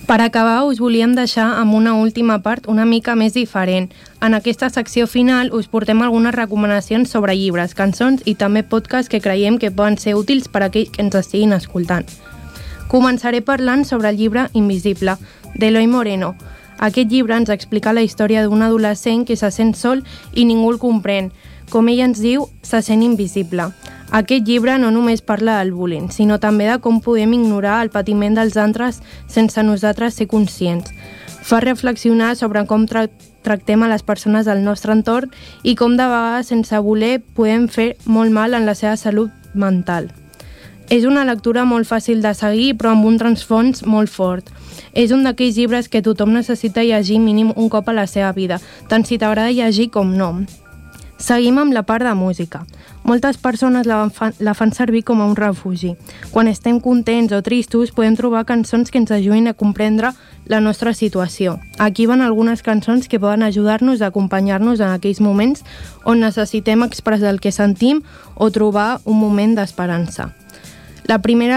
Per acabar, us volíem deixar amb una última part una mica més diferent. En aquesta secció final us portem algunes recomanacions sobre llibres, cançons i també podcasts que creiem que poden ser útils per a aquells que ens estiguin escoltant. Començaré parlant sobre el llibre Invisible, d'Eloy Moreno. Aquest llibre ens explica la història d'un adolescent que se sent sol i ningú el comprèn. Com ella ens diu, se sent invisible. Aquest llibre no només parla del bullying, sinó també de com podem ignorar el patiment dels altres sense nosaltres ser conscients. Fa reflexionar sobre com tractem a les persones del nostre entorn i com de vegades, sense voler, podem fer molt mal en la seva salut mental. És una lectura molt fàcil de seguir, però amb un transfons molt fort. És un d'aquells llibres que tothom necessita llegir mínim un cop a la seva vida, tant si t'agrada llegir com no. Seguim amb la part de música. Moltes persones la fan servir com a un refugi. Quan estem contents o tristos, podem trobar cançons que ens ajudin a comprendre la nostra situació. Aquí van algunes cançons que poden ajudar-nos a acompanyar-nos en aquells moments on necessitem expressar el que sentim o trobar un moment d'esperança. La primera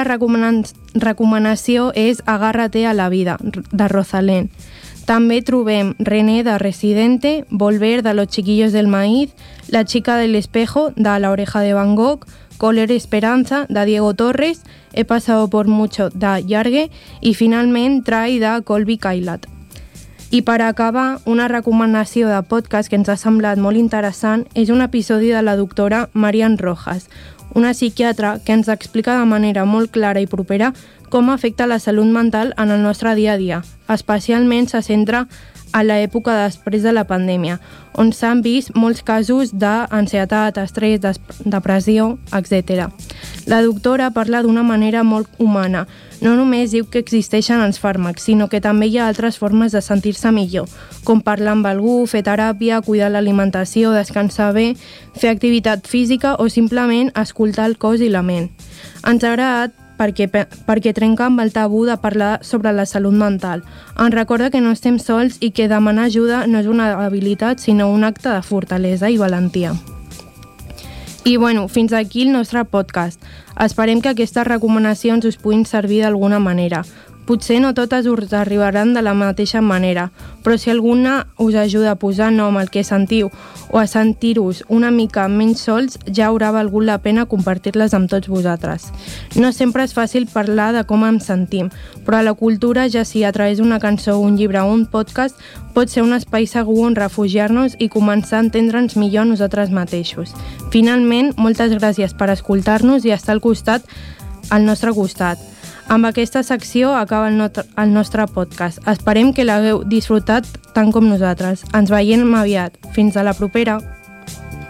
recomanació és Agárrate a la vida, de Rosalén. També trobem René, de Residente, Volver, de Los Chiquillos del Maíz, La chica del espejo, de La oreja de Van Gogh, Color Esperanza, de Diego Torres, He pasado por mucho, de Llargue, i finalment Try, de Colby Kailat. I per acabar, una recomanació de podcast que ens ha semblat molt interessant és un episodi de la doctora Marian Rojas, una psiquiatra que ens explica de manera molt clara i propera com afecta la salut mental en el nostre dia a dia. Especialment se centra a l'època després de la pandèmia, on s'han vist molts casos d'ansietat, estrès, depressió, etc. La doctora parla d'una manera molt humana. No només diu que existeixen els fàrmacs, sinó que també hi ha altres formes de sentir-se millor, com parlar amb algú, fer teràpia, cuidar l'alimentació, descansar bé, fer activitat física o simplement escoltar el cos i la ment. Ens ha agradat perquè trenca amb el tabú de parlar sobre la salut mental. Ens recorda que no estem sols i que demanar ajuda no és una habilitat, sinó un acte de fortalesa i valentia. I fins aquí el nostre podcast. Esperem que aquestes recomanacions us puguin servir d'alguna manera. Potser no totes us arribaran de la mateixa manera, però si alguna us ajuda a posar nom al que sentiu o a sentir-vos una mica menys sols, ja haurà valgut la pena compartir-les amb tots vosaltres. No sempre és fàcil parlar de com ens sentim, però a la cultura, ja sigui a través d'una cançó, un llibre o un podcast, pot ser un espai segur on refugiar-nos i començar a entendre'ns millor nosaltres mateixos. Finalment, moltes gràcies per escoltar-nos i estar al nostre costat. Amb aquesta secció acaba el nostre podcast. Esperem que l'hagueu disfrutat tant com nosaltres. Ens veiem aviat. Fins a la propera!